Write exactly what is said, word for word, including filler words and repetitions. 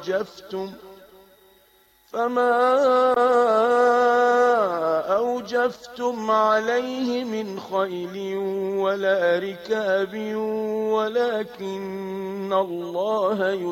أوجفتم فما أوجفتم عليه من خيل ولا ركاب ولكن الله